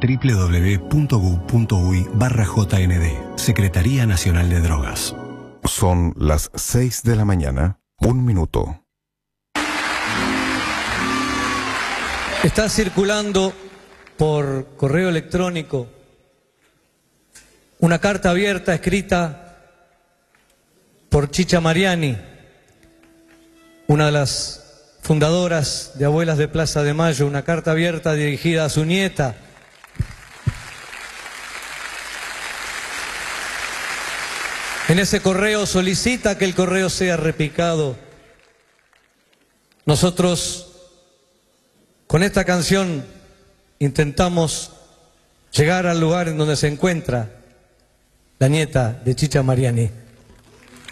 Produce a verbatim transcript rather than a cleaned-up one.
doble u doble u doble u punto gov punto uy barra J N D, Secretaría Nacional de Drogas. Son las seis de la mañana, un minuto. Está circulando por correo electrónico una carta abierta escrita por Chicha Mariani, una de las fundadoras de Abuelas de Plaza de Mayo, una carta abierta dirigida a su nieta. En ese correo solicita que el correo sea repicado. Nosotros, con esta canción, intentamos llegar al lugar en donde se encuentra la nieta de Chicha Mariani.